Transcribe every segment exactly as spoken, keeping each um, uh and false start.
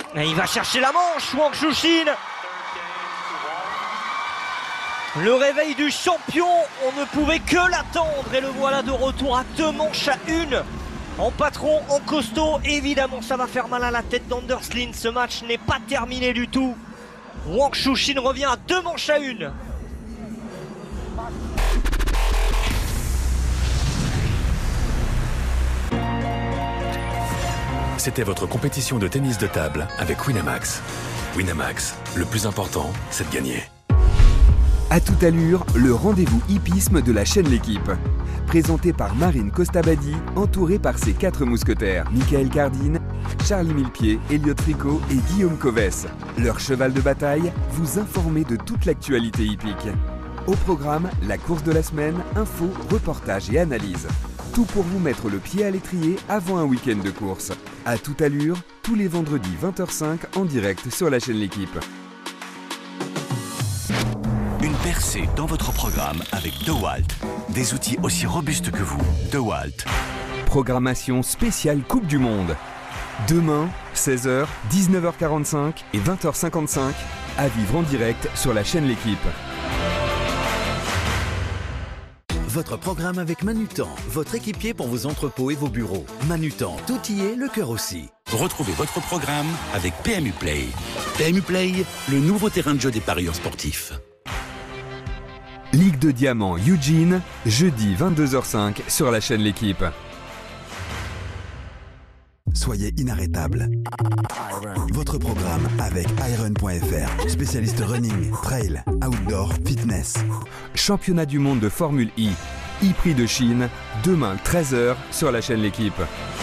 Et il va chercher la manche, Wang Chuqin. Le réveil du champion, on ne pouvait que l'attendre et le voilà de retour à deux manches à une. En patron, en costaud, évidemment ça va faire mal à la tête d'Anders Lin. Ce match n'est pas terminé du tout. Wang Chuqin revient à deux manches à une. C'était votre compétition de tennis de table avec Winamax. Winamax, le plus important, c'est de gagner. À toute allure, le rendez-vous hippisme de la chaîne L'Équipe. Présenté par Marine Costabadi, entourée par ses quatre mousquetaires, Michael Cardine, Charlie Millepied, Elliot Tricot et Guillaume Coves. Leur cheval de bataille, vous informer de toute l'actualité hippique. Au programme, la course de la semaine, infos, reportages et analyses. Tout pour vous mettre le pied à l'étrier avant un week-end de course. À toute allure, tous les vendredis vingt heures cinq en direct sur la chaîne L'Équipe. Une percée dans votre programme avec DeWalt. Des outils aussi robustes que vous. DeWalt. Programmation spéciale Coupe du Monde. Demain, seize heures, dix-neuf heures quarante-cinq et vingt heures cinquante-cinq, à vivre en direct sur la chaîne L'Équipe. Votre programme avec Manutan, votre équipier pour vos entrepôts et vos bureaux. Manutan, tout y est, le cœur aussi. Retrouvez votre programme avec P M U Play. P M U Play, le nouveau terrain de jeu des parieurs sportifs. Ligue de Diamant Eugene, jeudi vingt-deux heures cinq sur la chaîne L'Équipe. Soyez inarrêtable. Votre programme avec iron point f r, spécialiste running, trail, outdoor, fitness. Championnat du monde de Formule I, e-prix de Chine, demain treize heures sur la chaîne L'Équipe.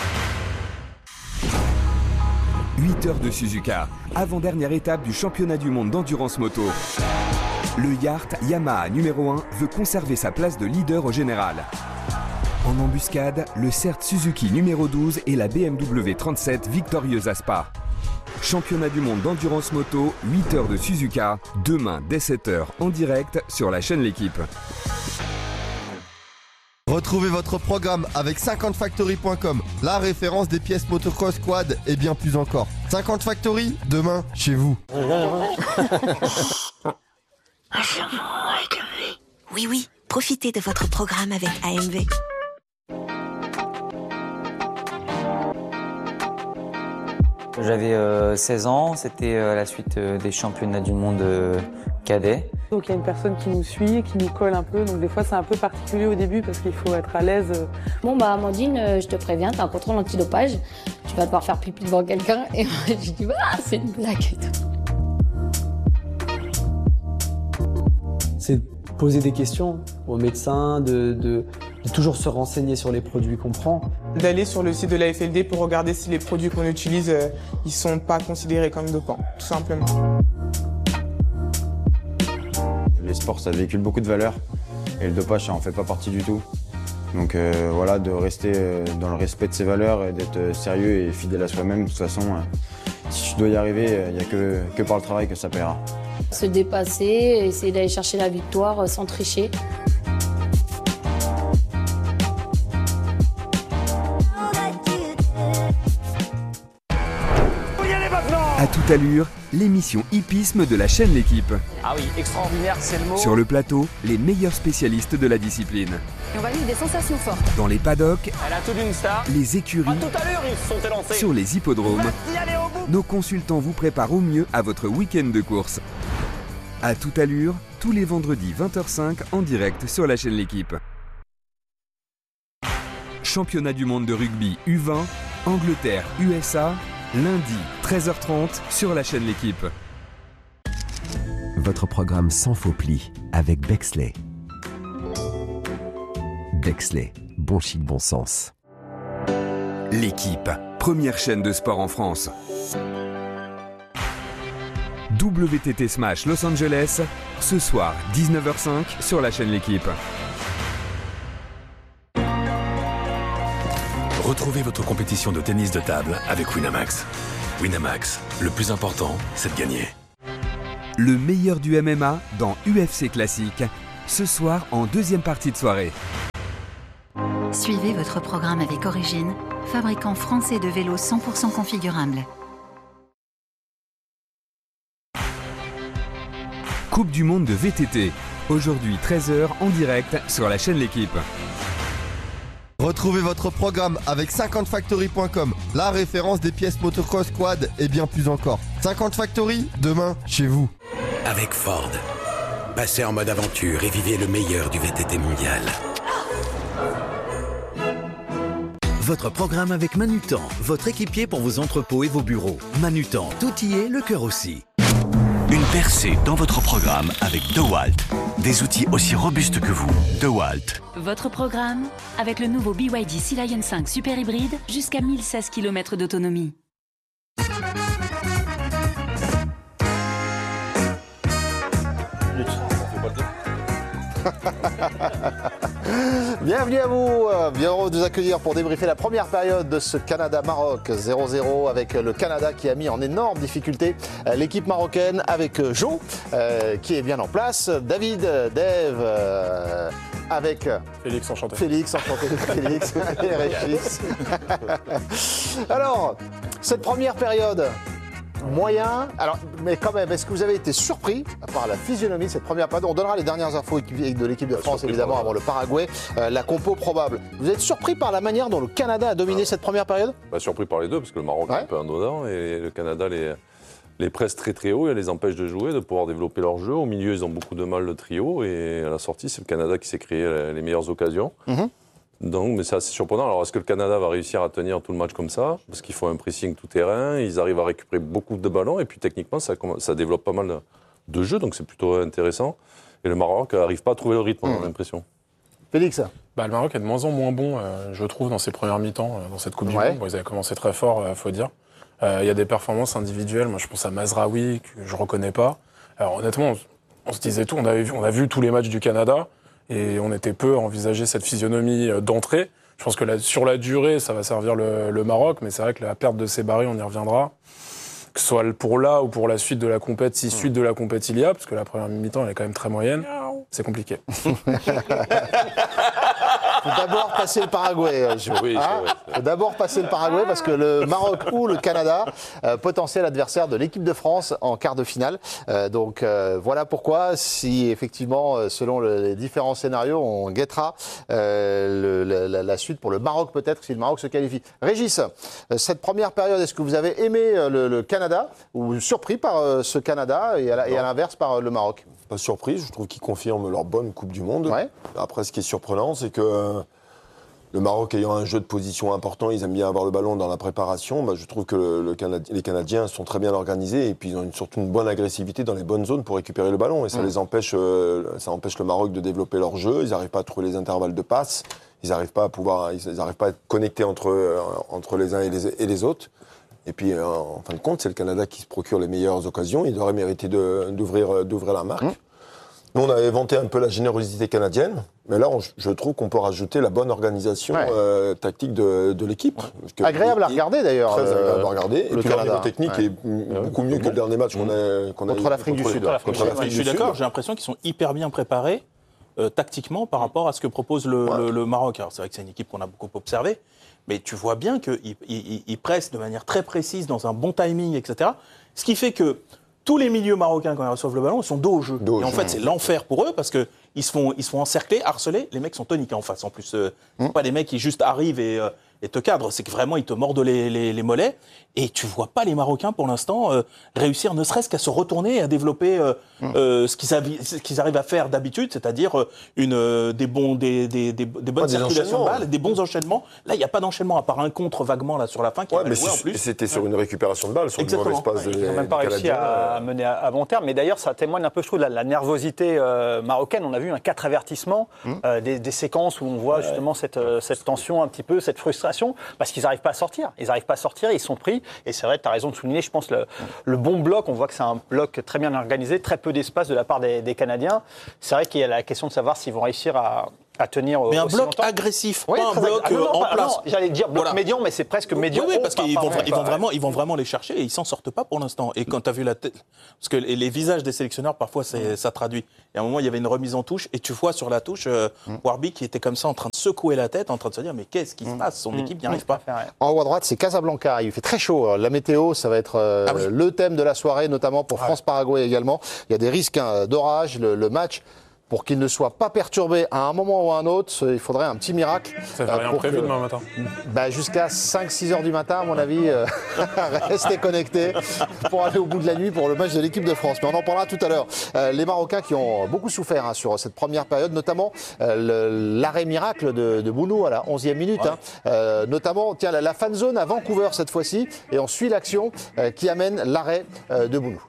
huit heures de Suzuka, avant-dernière étape du championnat du monde d'endurance moto. Le Yacht Yamaha numéro un veut conserver sa place de leader au général. En embuscade, le C E R T Suzuki numéro douze et la B M W trente-sept victorieuse à Spa. Championnat du monde d'endurance moto, huit heures de Suzuka, demain dès sept heures en direct sur la chaîne L'Équipe. Retrouvez votre programme avec cinquante factory point com, la référence des pièces motocross, quad et bien plus encore. cinquante Factory, demain, chez vous. Oui, oui, profitez de votre programme avec A M V. J'avais euh, seize ans, c'était euh, la suite euh, des championnats du monde euh, cadet. Donc il y a une personne qui nous suit, qui nous colle un peu, donc des fois c'est un peu particulier au début parce qu'il faut être à l'aise. Bon bah Amandine, euh, je te préviens, t'as un contrôle antidopage, tu vas devoir faire pipi devant quelqu'un. Et moi je dis ah c'est une blague et tout. C'est poser des questions aux médecins, de, de, de toujours se renseigner sur les produits qu'on prend. D'aller sur le site de la F L D pour regarder si les produits qu'on utilise, euh, ils sont pas considérés comme dopants, tout simplement. Les sports, ça véhicule beaucoup de valeurs et le dopage, ça en fait pas partie du tout. Donc euh, voilà, de rester dans le respect de ses valeurs et d'être sérieux et fidèle à soi-même. De toute façon, euh, si tu dois y arriver, il n'y a que, que par le travail que ça paiera. Se dépasser, essayer d'aller chercher la victoire sans tricher. À toute allure, l'émission hippisme de la chaîne L'Équipe. Ah oui, extraordinaire, c'est le mot. Sur le plateau, les meilleurs spécialistes de la discipline. Et on va vivre des sensations fortes. Dans les paddocks, elle a tout d'une star. Les écuries, à toute allure, ils se sont élancés. Sur les hippodromes, nos consultants vous préparent au mieux à votre week-end de course. À toute allure, tous les vendredis vingt heures cinq en direct sur la chaîne L'Équipe. Championnat du monde de rugby U vingt, Angleterre U S A, lundi treize heures trente sur la chaîne L'Équipe. Votre programme sans faux plis avec Bexley. Bexley, bon chic, bon sens. L'Équipe, première chaîne de sport en France. W T T Smash Los Angeles, ce soir dix-neuf heures cinq sur la chaîne L'Équipe. Retrouvez votre compétition de tennis de table avec Winamax. Winamax, le plus important, c'est de gagner. Le meilleur du M M A dans U F C Classique, ce soir en deuxième partie de soirée. Suivez votre programme avec Origine, fabricant français de vélos cent pour cent configurables. Coupe du Monde de V T T. Aujourd'hui treize heures en direct sur la chaîne L'Équipe. Retrouvez votre programme avec cinquante factory point com, la référence des pièces motocross, quad et bien plus encore. cinquante Factory, demain, chez vous. Avec Ford, passez en mode aventure et vivez le meilleur du V T T mondial. Votre programme avec Manutan, votre équipier pour vos entrepôts et vos bureaux. Manutan, tout y est, le cœur aussi. Une percée dans votre programme avec DeWalt. Des outils aussi robustes que vous. DeWalt. Votre programme avec le nouveau B Y D Sea Lion cinq Super Hybride jusqu'à mille seize kilomètres d'autonomie. Bienvenue à vous, bien heureux de vous accueillir pour débriefer la première période de ce Canada-Maroc zéro zéro avec le Canada qui a mis en énorme difficulté l'équipe marocaine avec Joe euh, qui est bien en place, David, Dave, euh, avec Félix, enchanté. Félix, enchanté, Félix et Régis. Alors, cette première période, moyen. Alors, mais quand même, est-ce que vous avez été surpris par la physionomie de cette première période? On donnera les dernières infos de l'équipe de France, évidemment, avant le Paraguay. Euh, la compo probable. Vous êtes surpris par la manière dont le Canada a dominé ah. cette première période? Bah, surpris par les deux, parce que le Maroc ouais. est un peu indolent et le Canada les, les presse très très haut et les empêche de jouer, de pouvoir développer leur jeu. Au milieu, ils ont beaucoup de mal, le trio, et à la sortie, c'est le Canada qui s'est créé les meilleures occasions. Mm-hmm. Donc, mais c'est assez surprenant. Alors, est-ce que le Canada va réussir à tenir tout le match comme ça? Parce qu'ils font un pressing tout terrain, ils arrivent à récupérer beaucoup de ballons, et puis techniquement, ça, ça développe pas mal de jeux, donc c'est plutôt intéressant. Et le Maroc n'arrive pas à trouver le rythme, on a l'impression. Félix? Bah, le Maroc est de moins en moins bon, euh, je trouve, dans ses premières mi-temps, euh, dans cette Coupe du ouais. Monde. Bon, ils avaient commencé très fort, il euh, faut dire. Il euh, y a des performances individuelles. Moi, je pense à Mazraoui, que je ne reconnais pas. Alors, honnêtement, on, on se disait tout. On, avait vu, on a vu tous les matchs du Canada, et on était peu à envisager cette physionomie d'entrée. Je pense que la, sur la durée, ça va servir le, le Maroc, mais c'est vrai que la perte de Sebari, on y reviendra. Que ce soit pour là ou pour la suite de la compète, si suite de la compète il y a, parce que la première mi-temps, elle est quand même très moyenne, c'est compliqué. Faut d'abord passer le Paraguay. Je... Oui, hein Faut d'abord passer le Paraguay parce que le Maroc ou le Canada, euh, potentiel adversaire de l'équipe de France en quart de finale. Euh, donc euh, voilà pourquoi, si effectivement, selon le, les différents scénarios, on guettera euh, le, la, la suite pour le Maroc peut-être, si le Maroc se qualifie. Régis, euh, cette première période, est-ce que vous avez aimé euh, le, le Canada ou surpris par euh, ce Canada et à, la, et à l'inverse par euh, le Maroc? Pas surpris, je trouve qu'ils confirment leur bonne Coupe du Monde. Ouais. Après, ce qui est surprenant, c'est que euh, le Maroc ayant un jeu de position important, ils aiment bien avoir le ballon dans la préparation. Bah, je trouve que le, le Canadi- les Canadiens sont très bien organisés et puis ils ont une, surtout une bonne agressivité dans les bonnes zones pour récupérer le ballon. Et ça mmh. les empêche, euh, ça empêche le Maroc de développer leur jeu. Ils n'arrivent pas à trouver les intervalles de passe. Ils n'arrivent pas à pouvoir, ils n'arrivent pas à être connectés entre euh, entre les uns et les, et les autres. Et puis, euh, en fin de compte, c'est le Canada qui se procure les meilleures occasions. Il aurait mérité de, d'ouvrir, d'ouvrir la marque. Mmh. Nous, on avait vanté un peu la générosité canadienne, mais là, on, je trouve qu'on peut rajouter la bonne organisation ouais. euh, tactique de, de l'équipe. Ouais. Agréable à regarder, d'ailleurs. Très euh, agréable à regarder. Et puis, leur technique ouais. est beaucoup mieux ouais. que le dernier match qu'on a, qu'on a contre l'Afrique du Sud. Je suis d'accord, j'ai l'impression qu'ils sont hyper bien préparés euh, tactiquement par rapport à ce que propose le, ouais. le, le Maroc. Alors, c'est vrai que c'est une équipe qu'on a beaucoup observée, mais tu vois bien qu'ils ils, ils pressent de manière très précise, dans un bon timing, et cetera. Ce qui fait que tous les milieux marocains, quand ils reçoivent le ballon, ils sont dos au jeu. Dos et en jeu. fait, c'est l'enfer pour eux parce qu'ils se font, ils se font encercler, harceler. Les mecs sont toniques en face. En plus, euh, mmh. pas des mecs qui juste arrivent et, euh, et te cadrent. C'est que vraiment, ils te mordent les, les, les mollets. Et tu vois pas les Marocains, pour l'instant, euh, réussir ne serait-ce qu'à se retourner et à développer euh, mmh. euh, ce, qu'ils avi- ce qu'ils arrivent à faire d'habitude, c'est-à-dire euh, une, euh, des, bons, des, des, des, des bonnes ah, circulations de balles, ouais. des bons enchaînements. Là, il n'y a pas d'enchaînement, à part un contre vaguement là, sur la fin qui ouais, va mais jouer en plus. C'était sur une récupération de balles, sur Exactement. une mauvaise passe. Ouais, ils n'ont même pas réussi à, à mener à, à bon terme. Mais d'ailleurs, ça témoigne un peu, je trouve, de la, la nervosité euh, marocaine. On a vu un quatre avertissements, mmh. euh, des, des séquences où on voit ouais. justement cette, euh, cette tension un petit peu, cette frustration, parce qu'ils n'arrivent pas à sortir. Ils n'arrivent pas à sortir, ils sont pris. Et c'est vrai, tu as raison de souligner, je pense, le, le bon bloc. On voit que c'est un bloc très bien organisé, très peu d'espace de la part des, des Canadiens. C'est vrai qu'il y a la question de savoir s'ils vont réussir à, à tenir Mais un aussi bloc longtemps. agressif, Oui, pas un très bloc ag- ah, non, euh, non, en pas- place. non, j'allais dire bloc Voilà. médian, mais c'est presque médian. Oui, oui, haut parce par- qu'ils par vont, moment. ils, vont vraiment, ils vont vraiment les chercher et ils s'en sortent pas pour l'instant. Et quand tu as vu la tête. Parce que les, les visages des sélectionneurs, parfois, c'est, ça traduit. Et à un moment, il y avait une remise en touche et tu vois sur la touche euh, Warby qui était comme ça en train de secouer la tête, en train de se dire mais qu'est-ce qui se passe? Son équipe n'y arrive pas. En haut à droite, c'est Casablanca. Il fait très chaud. La météo, ça va être euh, Ah oui. le thème de la soirée, notamment pour France-Paraguay également. Il y a des risques hein, d'orage. Le, le match, pour qu'il ne soit pas perturbé à un moment ou à un autre, il faudrait un petit miracle. Ça fait rien pour prévu que- demain matin. Bah, jusqu'à cinq six heures du matin, à mon avis, euh, restez connectés pour aller au bout de la nuit pour le match de l'équipe de France. Mais on en parlera tout à l'heure. Euh, les Marocains qui ont beaucoup souffert hein, sur cette première période, notamment euh, le- l'arrêt miracle de, de Bounou à la onzième minute. Ouais. hein. Euh, notamment, tiens, la, la fan zone à Vancouver cette fois-ci. Et on suit l'action euh, qui amène l'arrêt euh, de Bounou.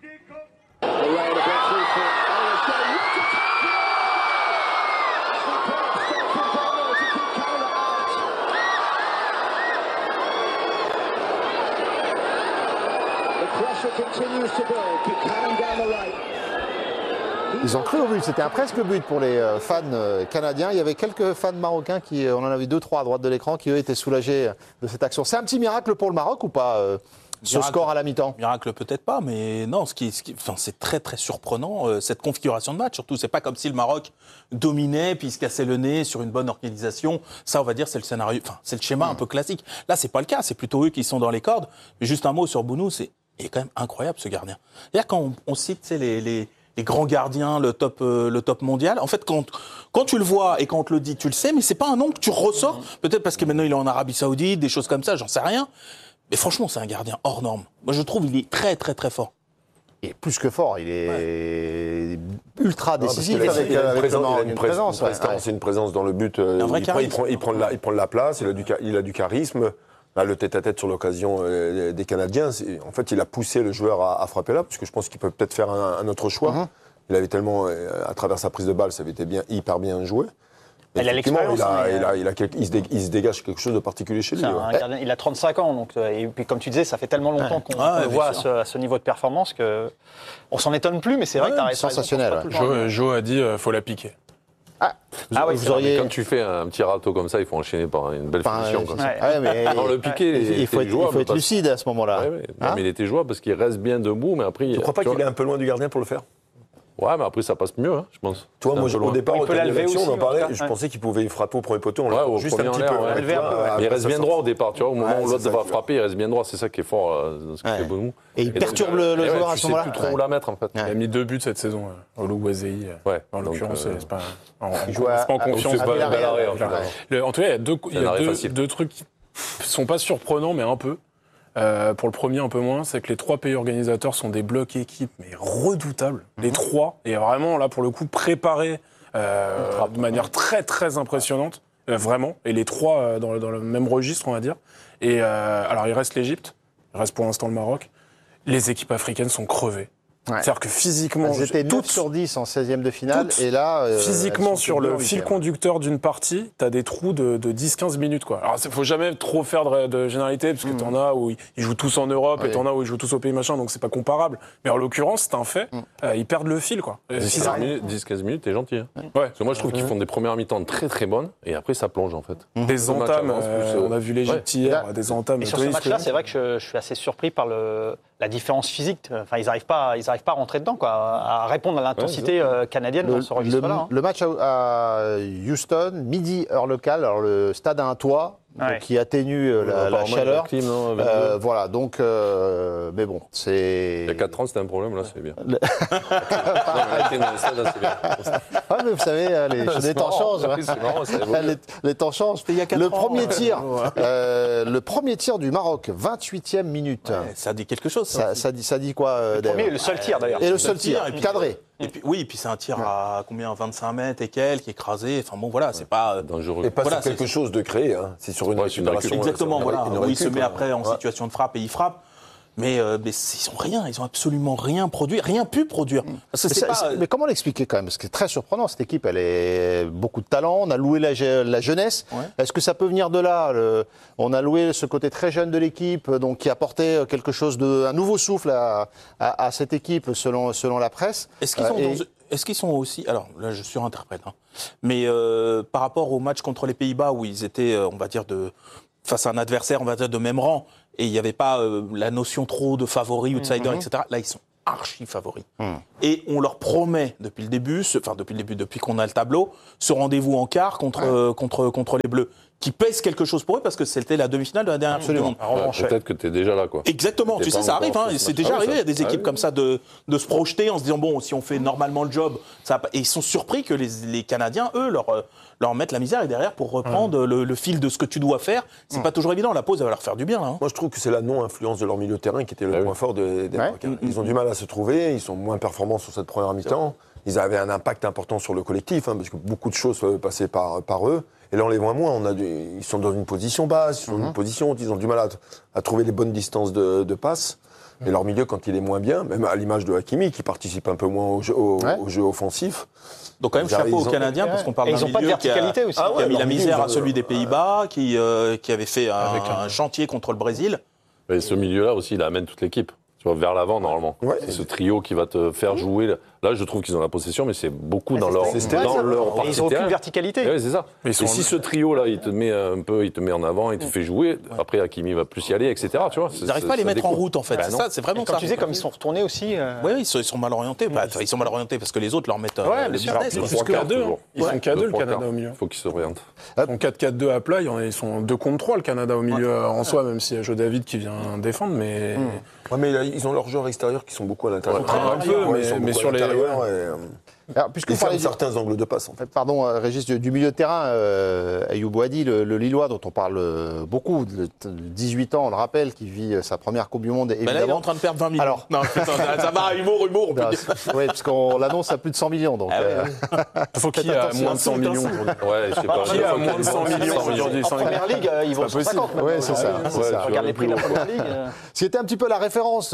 Ils ont cru au but, c'était un presque but pour les euh, fans euh, canadiens. Il y avait quelques fans marocains qui, euh, on en avait deux, trois à droite de l'écran, qui eux étaient soulagés de cette action. C'est un petit miracle pour le Maroc ou pas, euh, ce Miracle. score à la mi-temps? Miracle peut-être pas, mais non, ce qui, ce qui, enfin, c'est très très surprenant euh, cette configuration de match. Surtout, c'est pas comme si le Maroc dominait puis il se cassait le nez sur une bonne organisation. Ça, on va dire, c'est le scénario, enfin, c'est le schéma un peu classique. Là, c'est pas le cas. C'est plutôt eux qui sont dans les cordes. Mais juste un mot sur Bounou, c'est il est quand même incroyable ce gardien. C'est-à-dire quand on, on cite, tu sais, les, les les grands gardiens, le top, euh, le top mondial. En fait, quand, quand tu le vois et quand on te le dit, tu le sais, mais c'est pas un nom que tu ressors. Peut-être parce que maintenant il est en Arabie Saoudite, des choses comme ça, j'en sais rien. Mais franchement, c'est un gardien hors norme. Moi, je trouve qu'il est très, très, très fort. Il est plus que fort, il est ultra décisif Non, parce avec, qu'il a- il a avec une présence, le- il a une une pré- présence. une prestance, ouais. une présence dans le but. euh, Un vrai il, prend, il, charisme. prend, il, prend de la, il prend de la place, il a du, ca- il a du charisme. Là, le tête-à-tête sur l'occasion euh, des Canadiens, c'est- en fait, il a poussé le joueur à, à frapper là, parce que je pense qu'il peut peut-être faire un, un autre choix. Mhm. Il avait tellement, euh, à travers sa prise de balle, ça avait été bien, hyper bien joué. Et Il a effectivement, l'expérience, il, a, hein, mais, il, a, il, a quelque- il, se dé- il se dégage quelque chose de particulier chez lui. C'est un ouais. gardien, il a trente-cinq ans, donc, euh, et puis comme tu disais, ça fait tellement longtemps qu'on Ah, qu'on le bien voit à sûr. ce, à ce niveau de performance que on s'en étonne plus, mais c'est vrai Ouais, que t'as raison. sensationnel, t'as raison, c'est pas tout le temps. Joe, Joe a dit euh, faut la piquer. Ah, vous, Ah oui, vous c'est vrai, auriez. Quand tu fais un petit râteau comme ça, il faut enchaîner par une belle Enfin, finition. euh, Comme ouais. ça. Ah ouais, mais Alors, le piqué, il, il faut être, il faut être lucide à ce moment-là. Ouais, ouais. Non, Hein mais il était jouable parce qu'il reste bien debout, mais après. Tu ne crois pas tu qu'il est vois- un peu loin du gardien pour le faire? Ouais, mais après ça passe mieux, hein, je pense. Tu vois, C'est moi, un peu au loin. départ, Il au peut terme la de lever l'action, on aussi, en en parlait, tout cas. je Ouais. pensais qu'il pouvait frapper au premier poteau. On Ouais, l'a au juste un premier petit en l'air, peu. ouais. ouais, Levé un peu, tu vois, ouais. Mais il après reste sa bien sortie. droit au départ, tu vois. Au moment Ouais, où c'est l'autre ça va qui- frapper, il reste bien droit. C'est ça qui est fort euh, dans ce que Ouais. fait Bounou. Et il donc, perturbe le, le et ouais, joueur à tu ce sais moment-là. plus trop Ouais. où la mettre en fait. Il a mis deux buts cette saison, euh, Oluwaseyi. euh, Ouais, En donc, l'occurrence, euh, c'est c'est pas. En, en, Il joue à- c'est pas en à- confiance. à pas- Villarreal. bel arrêt, en fait. Ouais. Le- en tout cas, il y a deux, il y C'est un a arrêt deux, facile. deux trucs qui sont pas surprenants, mais un peu. Euh, pour le premier, un peu moins, c'est que les trois pays organisateurs sont des blocs équipes, mais redoutables. Les trois, et vraiment, là, pour le coup, préparés euh, de manière très, très impressionnante, euh, vraiment. Et les trois euh, dans, le- dans le même registre, on va dire. Et euh, alors, il reste l'Égypte, il reste pour l'instant le Maroc. Les équipes africaines sont crevées. Ouais. C'est-à-dire que physiquement, Elles étaient neuf toutes, sur dix en seizième de finale, toutes, et là. euh, elles physiquement, sont sur toutes le en fil huitième. conducteur d'une partie, t'as des trous de, de dix quinze minutes, quoi. Alors, il faut jamais trop faire de, de généralité, parce que Mm. t'en as où ils, ils jouent tous en Europe, Oui. et t'en as où ils jouent tous au pays machin, donc c'est pas comparable. Mais en l'occurrence, c'est un fait, Mm. euh, ils perdent le fil, quoi. Euh, dix quinze minutes, t'es gentil. Hein. Ouais. Parce que moi, je trouve qu'ils font des premières mi-temps très très bonnes, et après ça plonge en fait. Des Le match entames, avance, euh, plus, euh, on a vu l'Égypte ouais. hier, Là- des entames. Et sur ce Tony, match-là, ce c'est vrai que je, je suis assez surpris par le, la différence physique. Enfin, ils n'arrivent pas, ils arrivent pas à rentrer dedans, quoi, à répondre à l'intensité euh, canadienne Le, dans ce le- registre-là. hein. le match à, à Houston, midi heure locale, alors le stade a un toit. Ouais. Donc, qui atténue euh, la, la Apparemment, il y a chaleur. la clim, non, vingt-deux. Euh, voilà, donc, euh, mais bon, c'est. Il y a quatre ans, c'était un problème, là, c'est bien. non, mais la clim dans le stade, là, c'est bien. Ah, mais vous savez, euh, les, C'est les temps marrant, changent. oui, c'est marrant, ça évolue. les, les temps changent. il y a quatre Le ans, premier ouais. tir, euh, le premier tir du Maroc, vingt-huitième minute. Ouais, ça dit quelque chose. Ça, ça dit, ça dit quoi, euh, Le Dave premier, le seul tir d'ailleurs. Et le Le seul tir, tir, et puis- cadré. Et puis, oui, et puis c'est un tir à combien vingt-cinq mètres et quelques, écrasé. Enfin bon, voilà, c'est pas. Dangereux. Et pas Voilà, sur quelque c'est- chose de créé, hein. C'est sur une Ouais, c'est une récupération. récup. Exactement, c'est voilà. une Où il se récup, met hein. après en Ouais. situation de frappe et il frappe. Mais, euh, mais ils ont rien, ils ont absolument rien produit, rien pu produire. Parce que Mais, c'est ça- pas, c'est- mais comment l'expliquer quand même? Parce que c'est très surprenant, cette équipe, elle est beaucoup de talent, on a loué la, je- la jeunesse. Ouais. Est-ce que ça peut venir de là? le- On a loué ce côté très jeune de l'équipe, donc qui apportait quelque chose de, un nouveau souffle à, à- à cette équipe selon, selon la presse. Est-ce qu'ils Euh, ont et- dans, est-ce qu'ils sont aussi... Alors là, je surinterprète. Hein, mais euh, par rapport au match contre les Pays-Bas, où ils étaient, euh, on va dire, de, face à un adversaire, on va dire, de même rang, et il n'y avait pas euh, la notion trop de favori, outsider, Mhm. et cetera. Là, ils sont archi favoris. Mmh. Et on leur promet depuis le début, ce, enfin depuis le début, depuis qu'on a le tableau, ce rendez-vous en quart contre, ouais. euh, contre, contre les Bleus, qui pèse quelque chose pour eux parce que c'était la demi-finale de la dernière Coupe du Monde. Ouais, peut-être que tu es déjà là, quoi. Exactement, tu sais, ça arrive, hein, c'est déjà arrivé, il y a des équipes ah, oui. comme ça de, de se projeter en se disant, bon, si on fait normalement le job, ça... et ils sont surpris que les, les Canadiens, eux, leur, leur mettent la misère et derrière pour reprendre mmh. le, le fil de ce que tu dois faire. C'est mmh. pas toujours évident, la pause, elle va leur faire du bien. Hein. Moi, je trouve que c'est la non-influence de leur milieu de terrain qui était le ah, point oui. fort des de Marocains. Ouais. Ils ont du mal à se trouver, ils sont moins performants sur cette première mi-temps. Ils avaient un impact important sur le collectif, hein, parce que beaucoup de choses peuvent passer par, par eux. Et là, on les voit moins. On a du, ils sont dans une position basse, ils sont dans mmh. une position, ils ont du mal à, à trouver les bonnes distances de, de passe. Et leur milieu, quand il est moins bien, même à l'image de Hakimi, qui participe un peu moins au jeu, au, ouais. au jeu offensif. Donc quand même, chapeau aux Canadiens, ont... parce qu'on parle d'un milieu pas de verticalité qui a, aussi. Ah ouais, qui a mis la misère milieu, à celui des Pays-Bas, ouais. qui, euh, qui avait fait un, un... un chantier contre le Brésil. Et ce milieu-là aussi, il amène toute l'équipe. Tu vois, vers l'avant, normalement. Ouais. C'est ce trio qui va te faire jouer. Là, je trouve qu'ils ont la possession, mais c'est beaucoup ouais, dans leur, c'est dans leur partie. Ils n'ont aucune verticalité. Oui, c'est ça. Mais et si ce trio-là, il te met un peu, il te met en avant, il te fait jouer, ouais. après Hakimi va plus y aller, et cetera. Tu vois, ils n'arrivent pas à les mettre découle. en route, en fait. Bah, c'est, ça, c'est vraiment et quand ça. Tu disais, comme ils sont retournés aussi. Euh... Oui, ils sont, ils sont mal orientés. Bah, ils sont mal orientés parce que les autres leur mettent ouais, les business. Ils sont quatre deux. Ils sont quatre deux, le Canada au milieu. Il faut qu'ils s'orientent. Ils sont quatre quatre deux à plat. Ils sont deux contre trois, le Canada au milieu en soi, même s'il y a Joe David qui vient défendre, mais. Ouais, mais là, ils ont leurs joueurs extérieurs qui sont beaucoup à l'intérieur. Ouais, un peu, mais, mais, mais sur les. Alors, puisque vous parlez de certains angles de passe, en fait. Pardon, euh, Régis, du, du milieu de terrain, euh, Ayoub Boadi, le, le Lillois dont on parle euh, beaucoup, de, de dixhuit ans, on le rappelle, qui vit euh, sa première Coupe du Monde. Évidemment. Bah là, il est en train de perdre vingt millions. Alors, non, putain, ça va, humour, humour. Oui, parce qu'on l'annonce à plus de cent millions. Donc, ah, euh, ouais. Il faut qu'il y ait moins de cent millions. Ouais, je sais pas. Qui a moins de cent millions aujourd'hui? En première ligue, ils vont sur cinquante. Oui, c'est ça. Regarde les prix de la première ligue. C'était un petit peu la référence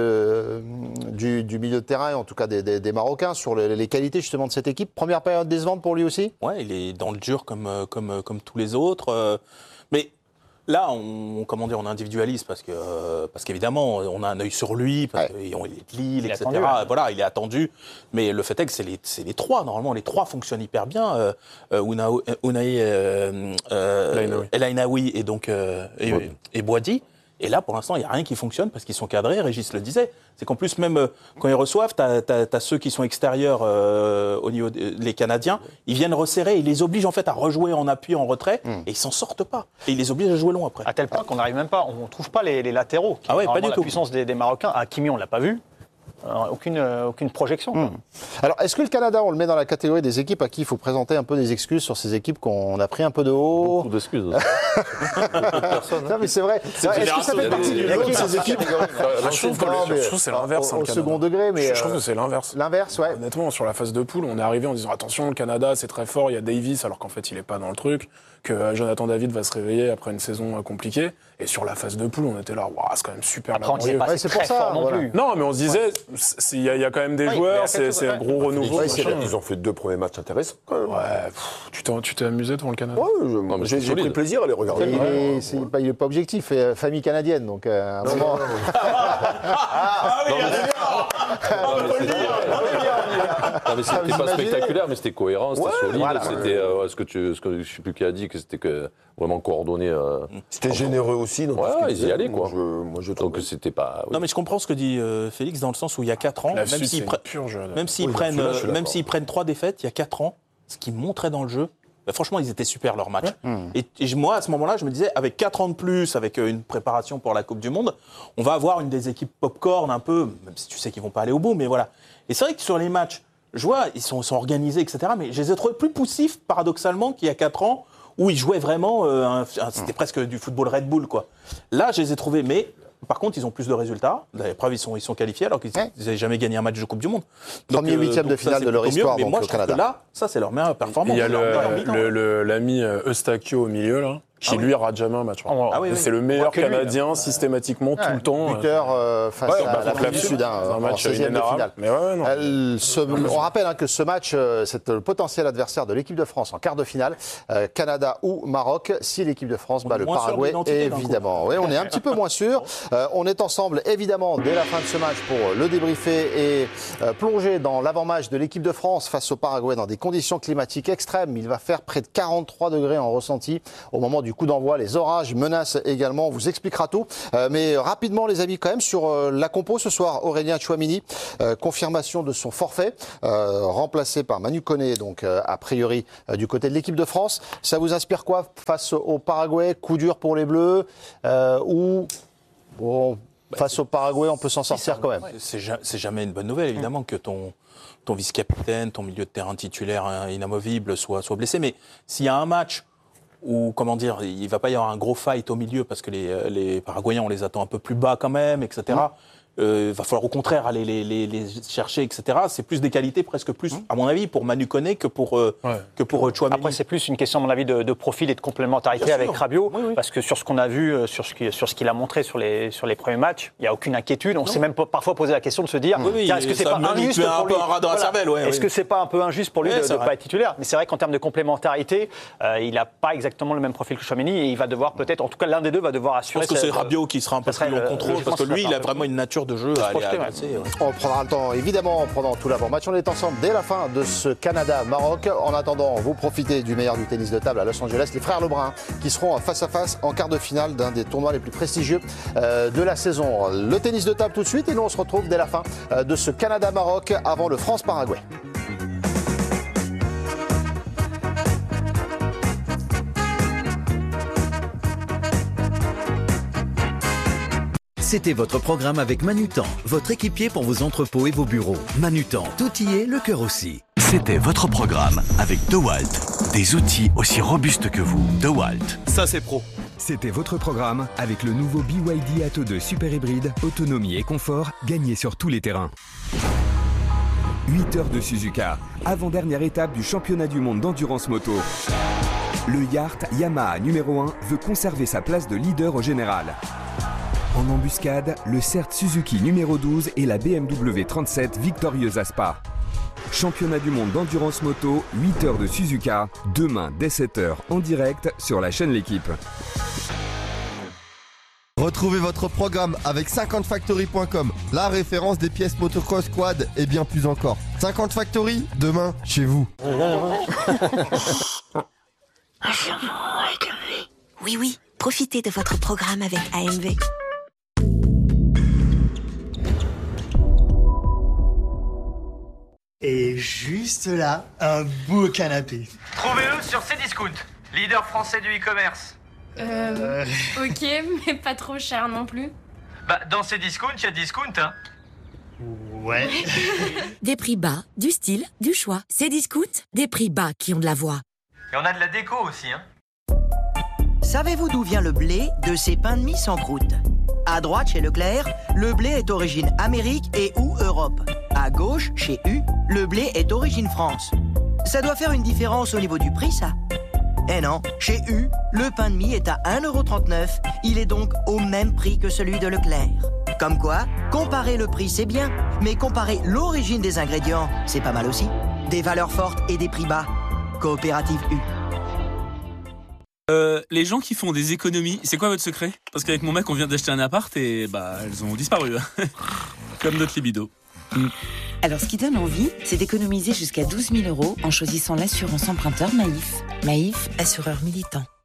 de, du, du milieu de terrain, en tout cas des, des, des Marocains, sur les, les qualités justement de cette équipe. Première période décevante pour lui aussi? Ouais, il est dans le dur comme, comme, comme tous les autres. Mais là, on, comment dire, on individualise parce, que, parce qu'évidemment, on a un œil sur lui, parce ouais. qu'il est de Lille, il et cetera. Attendu, hein. Voilà, il est attendu. Mais le fait est que c'est les, c'est les trois. Normalement, les trois fonctionnent hyper bien. Euh, Ounahi euh, euh, El Ainaoui et donc euh, et, et Boadi. Et là, pour l'instant, il n'y a rien qui fonctionne parce qu'ils sont cadrés, Régis le disait. C'est qu'en plus, même euh, quand ils reçoivent, tu as ceux qui sont extérieurs euh, au niveau des les Canadiens, ils viennent resserrer, ils les obligent en fait à rejouer en appui, en retrait, mmh. et ils s'en sortent pas. Et ils les obligent à jouer long après. À tel point qu'on n'arrive même pas, on ne trouve pas les, les latéraux. Ah ouais, pas du la tout. La puissance des, des Marocains, Hakimi, on ne l'a pas vu. Alors, aucune, euh, aucune projection. Mmh. Alors, est-ce que le Canada, on le met dans la catégorie des équipes à qui il faut présenter un peu des excuses sur ces équipes qu'on a pris un peu de haut? Beaucoup d'excuses. Personne. Non, mais c'est vrai. C'est vrai. Est-ce que ça fait partie du lot de ces équipes? Je trouve que c'est l'inverse. Au second degré, mais. Je trouve que c'est l'inverse. L'inverse, ouais. Honnêtement, sur la phase de poule, on est arrivé en disant attention, le Canada, c'est très fort, il y a Davis, alors qu'en fait, il n'est pas dans le truc, que Jonathan David va se réveiller après une saison compliquée. Et sur la phase de poule, on était là, waouh, c'est quand même super. Après, on disait pas, c'est pour ça non plus. Non, mais on se disait, il y, y a quand même des oui, joueurs, c'est un gros renouveau. Ouais, ils ont fait deux premiers matchs intéressants. Quand même. Ouais, pff, tu t'es amusé devant le Canada? Ouais, j'ai j'ai pris plaisir à les regarder. Il n'est c'est pas, pas objectif, euh, famille canadienne, donc euh, à un moment. Ah oui, non, mais c'était pas spectaculaire, mais c'était cohérent, c'était ouais, solide. Voilà, c'était euh, ce que tu, ce que je sais plus qui a dit, que c'était que vraiment coordonné. Euh, c'était généreux aussi. Donc ouais, ils y allaient quoi. Je, moi, je trouve que c'était pas. Oui. Non, mais je comprends ce que dit euh, Félix dans le sens où il y a quatre ans, la même s'ils pre... oui, prennent, euh, même s'ils prennent trois défaites, il y a quatre ans, ce qu'ils montraient dans le jeu. Bah, franchement, ils étaient super leur match. Ouais. Mmh. Et, et moi, à ce moment-là, je me disais, avec quatre ans de plus, avec euh, une préparation pour la Coupe du Monde, on va avoir une des équipes popcorn un peu, même si tu sais qu'ils vont pas aller au bout, mais voilà. Et c'est vrai que sur les matchs, je vois, ils sont, sont organisés, et cetera. Mais je les ai trouvés plus poussifs, paradoxalement, qu'il y a quatre ans, où ils jouaient vraiment, euh, un, un, c'était mmh. presque du football Red Bull, quoi. Là, je les ai trouvés, mais par contre, ils ont plus de résultats. La preuve, ils sont, ils sont qualifiés alors qu'ils n'avaient ouais. jamais gagné un match de Coupe du Monde. Premier huitième de finale de leur histoire, donc, au Canada. Que là, ça, c'est leur meilleure performance. Il y a le, le, le, l'ami Eustachio au milieu, là. qui lui rate jamais un match. Ah oui, oui. C'est le meilleur Lui, Canadien systématiquement tout le temps. Buteur euh, face Ouais, à bah, l'Afrique du Sud, hein, un en match seizième de inénarrable. finale. Mais ouais, ouais, non. Elle se- on rappelle hein, que ce match, euh, c'est le potentiel adversaire de l'équipe de France en quart de finale, euh, Canada ou Maroc, si l'équipe de France bat le moins sûr de Paraguay, l'identité d'un coup. évidemment. Oui, on est un petit peu moins sûr. Euh, on est ensemble, évidemment, dès la fin de ce match pour le débriefer et euh, plonger dans l'avant-match de l'équipe de France face au Paraguay dans des conditions climatiques extrêmes. Il va faire près de quarante-trois degrés en ressenti au moment du coup d'envoi. Les orages menacent également. On vous expliquera tout. Euh, mais rapidement, les amis, quand même, sur euh, la compo ce soir, Aurélien Tchouameni, euh, confirmation de son forfait, euh, remplacé par Manu Koné, donc euh, a priori euh, du côté de l'équipe de France. Ça vous inspire quoi face au Paraguay? Coup dur pour les Bleus euh, ou bon, face au Paraguay, on peut s'en sortir quand même? C'est ja- c'est jamais une bonne nouvelle, évidemment, que ton, ton vice-capitaine, ton milieu de terrain titulaire hein, inamovible soit, soit blessé. Mais s'il y a un match où, comment dire, il ne va pas y avoir un gros fight au milieu parce que les, les Paraguayens, on les attend un peu plus bas quand même, et cetera. Il euh, va falloir au contraire aller les, les, les chercher, et cetera. C'est plus des qualités, presque plus, à mon avis, pour Manu Koné que pour, euh, Ouais. que pour euh, Tchouaméni. Après, c'est plus une question, à mon avis, de, de profil et de complémentarité Bien avec sûr. Rabiot. Oui, oui. Parce que sur ce qu'on a vu, euh, sur ce qui- sur ce qu'il a montré sur les, sur les premiers matchs, il n'y a aucune inquiétude. On s'est même pas- parfois posé la question de se dire Oui, oui, tiens, est-ce que c'est ça pas me met injuste un pour peu lui un rat dans la cervelle, ouais, Est-ce oui. que c'est pas un peu injuste pour lui Ouais, de c'est ne vrai. pas être titulaire? Mais c'est vrai qu'en termes de complémentarité, euh, il n'a pas exactement le même profil que Tchouaméni et il va devoir peut-être, en tout cas l'un des deux va devoir Je assurer. pense que c'est cette- Rabiot qui sera un peu ça serait, plus en euh, contrôle logiquement, parce que ça lui, serait il a un peu vraiment une nature de jeu à aller projeter, ouais. agresser. ouais. On prendra le temps, évidemment, pendant tout l'avant-match. On est ensemble dès la fin de ce Canada-Maroc. En attendant, vous profitez du meilleur du tennis de table à Los Angeles. Les frères Lebrun qui seront face à face en quart de finale d'un des tournois les plus prestigieux euh, de la saison. Le tennis de table tout de suite et nous on se retrouve dès la fin euh, de ce Canada-Maroc avant le France-Paraguay. C'était votre programme avec Manutan, votre équipier pour vos entrepôts et vos bureaux. Manutan, tout y est, le cœur aussi. C'était votre programme avec DeWalt. Des outils aussi robustes que vous. DeWalt. Ça, c'est pro. C'était votre programme avec le nouveau B Y D Atto deux Super Hybride, autonomie et confort, gagné sur tous les terrains. huit heures de Suzuka, avant-dernière étape du championnat du monde d'endurance moto. Le Yart Yamaha numéro un veut conserver sa place de leader au général. En embuscade, le C E R T Suzuki numéro douze et la B M W trente-sept victorieuse à Spa. Championnat du monde d'endurance moto, huit heures de Suzuka, demain dès sept heures en direct sur la chaîne L'équipe. Retrouvez votre programme avec cinquante factory point com, la référence des pièces motocross, quad et bien plus encore. cinquante Factory, demain, chez vous. Oui, oui, profitez de votre programme avec A M V. Et juste là, un beau canapé. Trouvez-le sur Cdiscount, leader français du e-commerce. Euh, Ok, mais pas trop cher non plus. Bah, dans Cdiscount, il y a discount, hein. Ouais. Des prix bas, du style, du choix. Cdiscount, des prix bas qui ont de la voix. Et on a de la déco aussi, hein. Savez-vous d'où vient le blé de ces pains de mie sans croûte? À droite, chez Leclerc, le blé est origine Amérique et ou Europe. À gauche, chez U, le blé est origine France. Ça doit faire une différence au niveau du prix, ça? Eh non, chez U, le pain de mie est à un euro trente-neuf. Il est donc au même prix que celui de Leclerc. Comme quoi, comparer le prix, c'est bien, mais comparer l'origine des ingrédients, c'est pas mal aussi. Des valeurs fortes et des prix bas. Coopérative U. Euh, les gens qui font des économies, c'est quoi votre secret? Parce qu'avec mon mec, on vient d'acheter un appart et bah elles ont disparu. Comme notre libido. Mm. Alors, ce qui donne envie, c'est d'économiser jusqu'à douze mille euros en choisissant l'assurance emprunteur Maïf. Maïf, assureur militant.